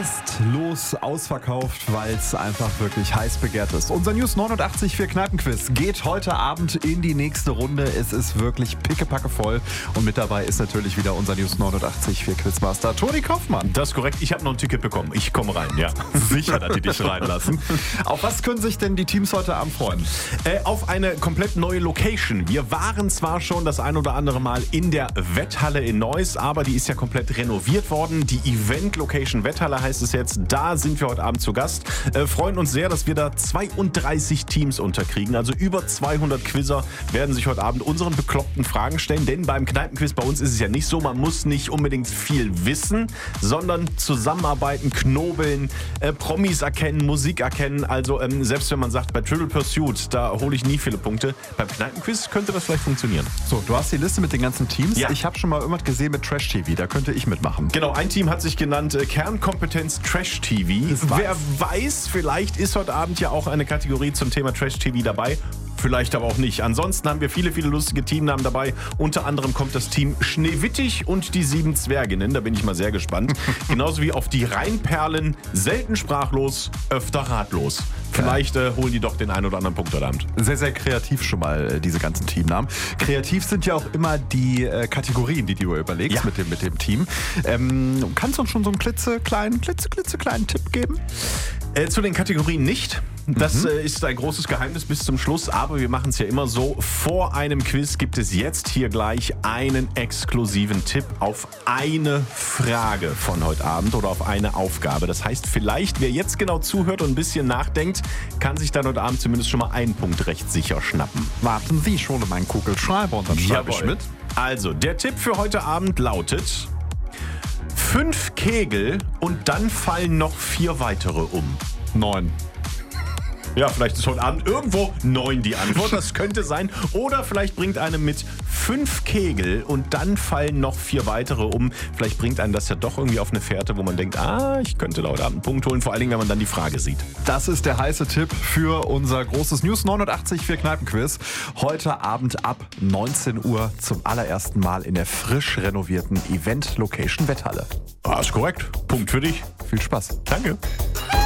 restlos ausverkauft, weil es einfach wirklich heiß begehrt ist. Unser News 89 für Kneipenquiz geht heute Abend in die nächste Runde. Es ist wirklich pickepacke voll und mit dabei ist natürlich wieder unser News 89 für Quizmaster Toni Kaufmann. Das ist korrekt. Ich habe noch ein Ticket bekommen. Ich komme rein, ja. Sicher, dass die dich reinlassen. Auf was können sich denn die Teams heute Abend freuen? Auf eine komplett neue Location. Wir waren zwar schon das ein oder andere Mal in der Wetthalle in Neuss, aber die ist ja komplett renoviert worden. Die Event-Location Wetthalle heißt es jetzt. Da sind wir heute Abend zu Gast. Freuen uns sehr, dass wir da 32 Teams unterkriegen. Also über 200 Quizzer werden sich heute Abend unseren bekloppten Fragen stellen. Denn beim Kneipenquiz bei uns ist es ja nicht so, man muss nicht unbedingt viel wissen, sondern zusammenarbeiten, knobeln, Promis erkennen, Musik erkennen. Also selbst wenn man sagt, bei Trivial Pursuit, da hole ich nie viele Punkte. Beim Kneipenquiz könnte das vielleicht funktionieren. So, du hast die Liste mit den ganzen Teams. Ja. Ich habe schon mal irgendwas gesehen mit Trash TV. Da könnte ich mitmachen. Genau, ein Team hat sich genannt Kernkompetenz Trash TV. Wer weiß, vielleicht ist heute Abend ja auch eine Kategorie zum Thema Trash TV dabei. Vielleicht aber auch nicht. Ansonsten haben wir viele lustige Teamnamen dabei. Unter anderem kommt das Team Schneewittig und die 7 Zwerginnen. Da bin ich mal sehr gespannt. Genauso wie auf die Rheinperlen. Selten sprachlos, öfter ratlos. Vielleicht holen die doch den einen oder anderen Punkt heute Abend. Sehr, sehr kreativ schon mal, diese ganzen Teamnamen. Kreativ sind ja auch immer die Kategorien, die du überlegst Ja. mit dem Team. Kannst du uns schon so einen klitzekleinen Tipp geben? Zu den Kategorien nicht. Das ist ein großes Geheimnis bis zum Schluss, aber wir machen es ja immer so. Vor einem Quiz gibt es jetzt hier gleich einen exklusiven Tipp auf eine Frage von heute Abend oder auf eine Aufgabe. Das heißt, vielleicht, wer jetzt genau zuhört und ein bisschen nachdenkt, kann sich dann heute Abend zumindest schon mal einen Punkt recht sicher schnappen. Warten Sie schon meinen Kugelschreiber und dann schreibe ich mit. Also, der Tipp für heute Abend lautet: 5 Kegel und dann fallen noch 4 weitere um. 9. Ja, vielleicht ist heute Abend irgendwo 9 die Antwort, das könnte sein. Oder vielleicht bringt einem mit 5 Kegel und dann fallen noch 4 weitere um. Vielleicht bringt einem das ja doch irgendwie auf eine Fährte, wo man denkt, ich könnte da heute Abend einen Punkt holen. Vor allen Dingen, wenn man dann die Frage sieht. Das ist der heiße Tipp für unser großes News 89 für Kneipenquiz. Heute Abend ab 19 Uhr zum allerersten Mal in der frisch renovierten Event-Location Wetthalle. Ist korrekt. Punkt für dich. Viel Spaß. Danke.